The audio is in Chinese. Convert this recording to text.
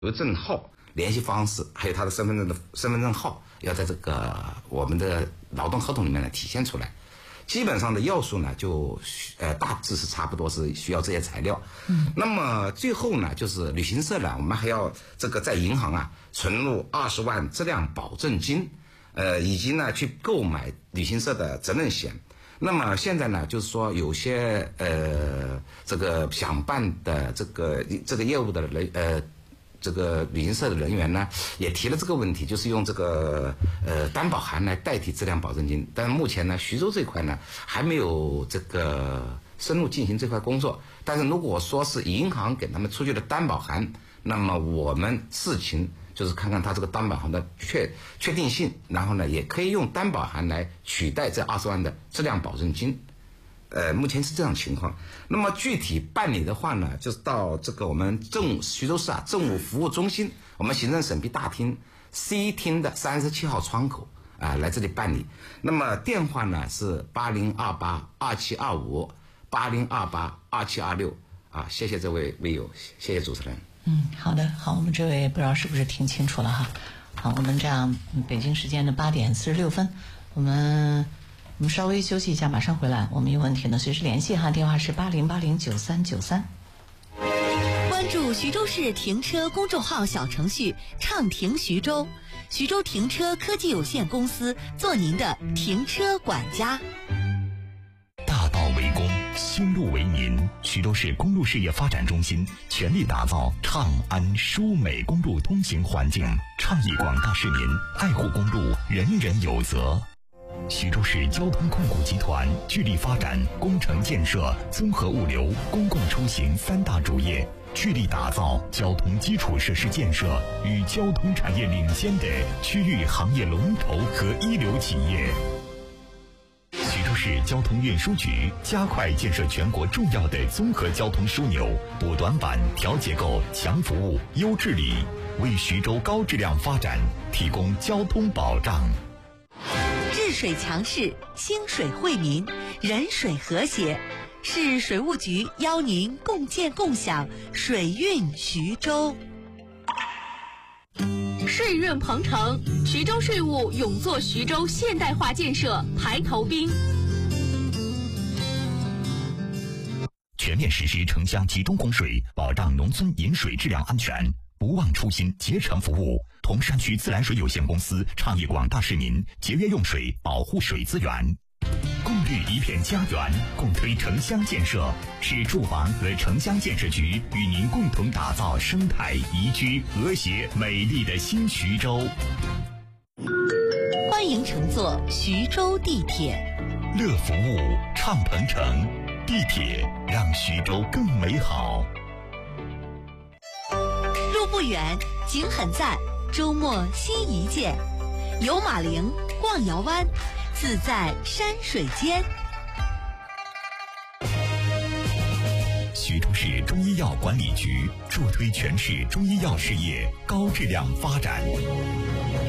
邮政号、联系方式，还有他的身份证号，要在这个我们的劳动合同里面呢体现出来。基本上的要素呢，就大致是差不多是需要这些材料。那么最后呢，就是旅行社呢，我们还要这个在银行啊存入20万质量保证金，以及呢去购买旅行社的责任险。那么现在呢，就是说有些这个想办的这个业务的人这个旅行社的人员呢，也提了这个问题，就是用这个担保函来代替质量保证金。但目前呢，徐州这块呢还没有这个深入进行这块工作。但是如果说是银行给他们出具的担保函，那么我们视情就是看看他这个担保函的确定性，然后呢，也可以用担保函来取代这20万的质量保证金。目前是这样情况。那么具体办理的话呢，就是到这个我们徐州市政务服务中心，我们行政审批大厅 C 厅的37号窗口来这里办理。那么电话呢是80282725 80282726谢谢这位微友，谢谢主持人。 好的，好，我们这位不知道是不是听清楚了哈。好，我们这样北京时间的8点46分，我们稍微休息一下，马上回来。我们有问题呢，随时联系哈，电话是80809393。 关注徐州市停车公众号小程序畅停徐州，徐州停车科技有限公司做您的停车管家。 大道为公，修路为民。徐州市公路事业发展中心全力打造畅安舒美公路通行环境，倡议广大市民爱护公路，人人有责。徐州市交通控股集团聚力发展工程建设、综合物流、公共出行3大主业，聚力打造交通基础设施建设与交通产业领先的区域行业龙头和一流企业。徐州市交通运输局加快建设全国重要的综合交通枢纽，补短板、调结构、强服务、优治理，为徐州高质量发展提供交通保障。 治水强市，兴水惠民，人水和谐。市水务局邀您共建共享水运徐州。 税运鹏程，徐州税务勇做徐州现代化建设排头兵。 全面实施城乡集中供水，保障农村饮水质量安全，不忘初心，竭诚服务。铜山区自来水有限公司倡议广大市民节约用水，保护水资源。共绿一片家园，共推城乡建设。市住房和城乡建设局与您共同打造生态宜居、和谐、美丽的新徐州。 欢迎乘坐徐州地铁， 乐服务，畅鹏程，地铁让徐州更美好。 路不远，景很赞，周末新一见，游马陵，逛瑶湾，自在山水间。 徐州市中医药管理局助推全市中医药事业高质量发展。